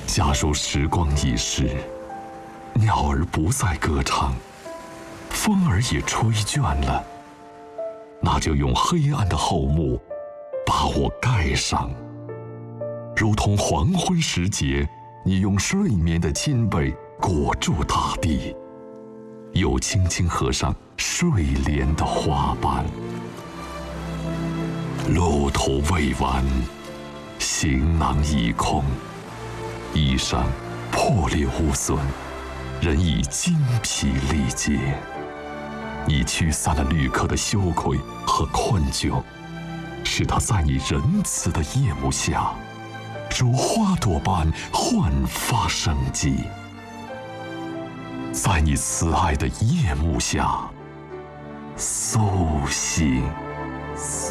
假如时光易逝，鸟儿不再歌唱，风儿也吹倦了，那就用黑暗的厚幕把我盖上，如同黄昏时节，你用睡眠的襟被裹住大地，又轻轻合上睡莲的花瓣。路途未完，行囊已空，衣裳破裂无损，人已精疲力竭。你驱散了旅客的羞愧和困窘，使他在你仁慈的夜幕下，如花朵般焕发生机。在你慈爱的夜幕下苏醒。